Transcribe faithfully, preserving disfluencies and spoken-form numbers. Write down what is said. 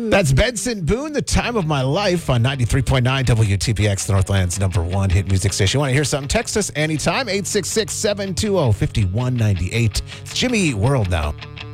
That's Benson Boone, The Time of My Life on ninety-three point nine W T P X, Northland's number one hit music station. You want to hear something? Text us anytime, eight six six, seven two zero, five one nine eight. It's Jimmy Eat World now.